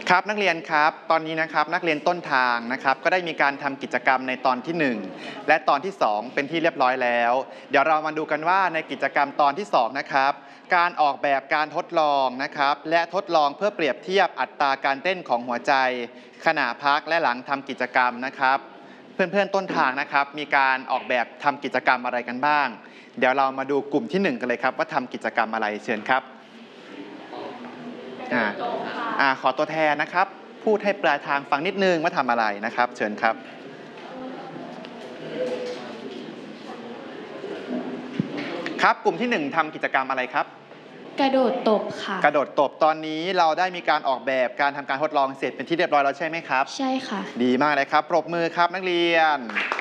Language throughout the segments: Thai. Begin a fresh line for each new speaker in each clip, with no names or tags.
ครับนักเรียนครับตอนนี้นะครับนักเรียนต้นทางนะครับก็ได้มีการทำกิจกรรมในตอนที่ 1และตอนที่ 2เป็นที่เรียบร้อยแล้วเดี๋ยวเรามาดูกันว่าในกิจกรรมตอนที่2นะครับการออกแบบการทดลองนะครับและทดลองเพื่อเปรียบเทียบอัตราการเต้นของหัวใจขณะพักและหลังทำกิจกรรมนะครับเพื่อนๆต้นทางนะครับมีการออกแบบทำกิจกรรมอะไรกันบ้างเดี๋ยวเรามาดูกลุ่มที่1กันเลยครับว่าทำกิจกรรมอะไรเชิญครับขอตัวแทนนะครับพูดให้ปลายทางฟังนิดนึงว่าทำอะไรนะครับเชิญครับครับกลุ่มที่1ทำกิจกรรมอะไรครับ
กระโดดตบค่ะ
กระโดดตบตอนนี้เราได้มีการออกแบบการทำการทดลองเสร็จเป็นที่เรียบร้อยแล้วใช่ไหมครับ
ใช่ค่ะ
ดีมากเลยครับปรบมือครับนักเรียน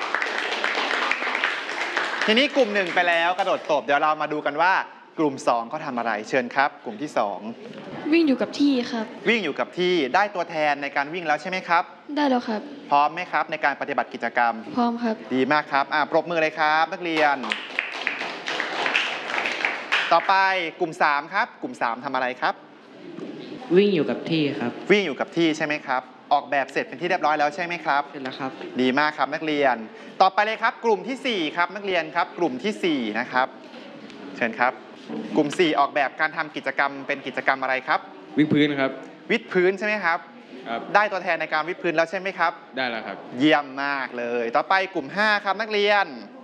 ทีนี้กลุ่ม1ไปแล้วกระโดดตบเดี๋ยวเรามาดูกันว่ากลุ่ม2เขาทำอะไรเชิญครับกลุ่มที่2
วิ่งอยู่กับที่ครับ
วิ่งอยู่กับที่ได้ตัวแทนในการวิ่งแล้วใช่ไหมครับ
ได้แล้วครับ
พร้อมไหมครับในการปฏิบัติกิจกรรม
พร้อมครับ
ดีมากครับปรบมือเลยครับนักเรียนต่อไปกลุ่ม3ครับกลุ่ม3ทำอะไรครับ
วิ่งอยู่กับที่ครับ
วิ่งอยู่กับที่ใช่ไหมครับออกแบบเสร็จเป็นที่เรียบร้อยแล้วใช่ไหมครับ
เสร็จแล้วครับ
ดีมากครับนักเรียนต่อไปเลยครับกลุ่มที่4ครับนักเรียนครับกลุ่มที่4นะครับเชิญครับกลุ่ม4ออกแบบการทำกิจกรรมเป็นกิจกรรมอะไรครับ
วิ่งพื้นครับ
วิดพื้นใช่ไหมครับได้ตัวแทนในการวิดพื้นแล้วใช่ไหมครับ
ได้แล้วครับ
เยี่ยมมากเลยต่อไปกลุ่ม5ครับนักเรียน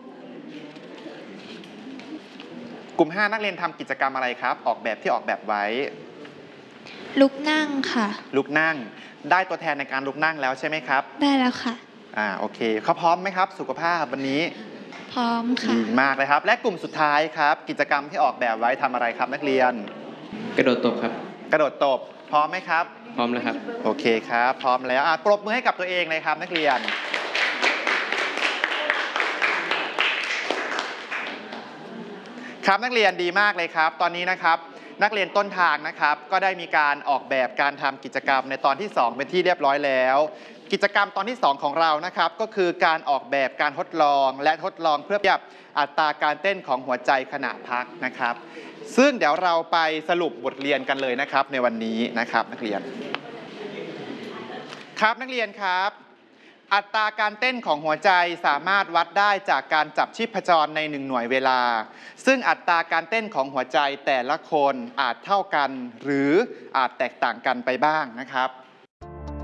กลุ่ม5นักเรียนทำกิจกรรมอะไรครับออกแบบที่ออกแบบไว้
ลุกนั่งค่ะ
ลุกนั่งได้ตัวแทนในการลุกนั่งแล้วใช่ไหมครับ
ได้แล้วค่ะ
โอเคเขาพร้อมไหมครับสุขภาพวันนี้
พร้อมค่ะ
ดีมากเลยครับและกลุ่มสุดท้ายครับกิจกรรมที่ออกแบบไว้ทำอะไรครับนักเรียน
กระโดดตบครับ
กระโดดตบพร้อมไหมครับ
พร้อมแล้วครับ
โอเคครับพร้อมแล้วปรบมือให้กับตัวเองเลยครับนักเรียนครับนักเรียนดีมากเลยครับตอนนี้นะครับนักเรียนต้นทางนะครับก็ได้มีการออกแบบการทำกิจกรรมในตอนที่2เป็นที่เรียบร้อยแล้วกิจกรรมตอนที่2ของเรานะครับก็คือการออกแบบการทดลองและทดลองเพื่อเทียบอัตราการเต้นของหัวใจขณะพักนะครับซึ่งเดี๋ยวเราไปสรุปบทเรียนกันเลยนะครับในวันนี้นะครับนักเรียนครับนักเรียนครับอัตราการเต้นของหัวใจสามารถวัดได้จากการจับชีพจรใน1หน่วยเวลาซึ่งอัตราการเต้นของหัวใจแต่ละคนอาจเท่ากันหรืออาจแตกต่างกันไปบ้างนะครับ